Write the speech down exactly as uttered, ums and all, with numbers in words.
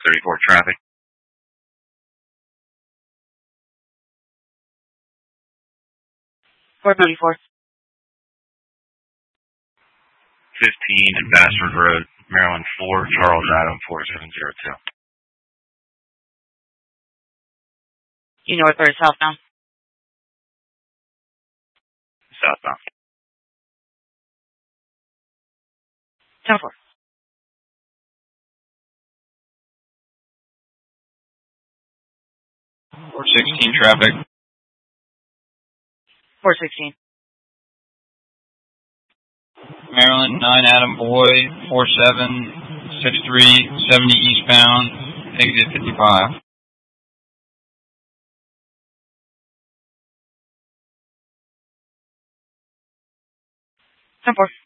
thirty-four traffic. four thirty-four. fifteen Bassford Road, Maryland four, Charles Adam four seven zero two. You north or southbound? Southbound. ten four. four sixteen traffic. four sixteen. Maryland nine Adam Boy, four seven six three seventy eastbound, exit fifty-five. ten four.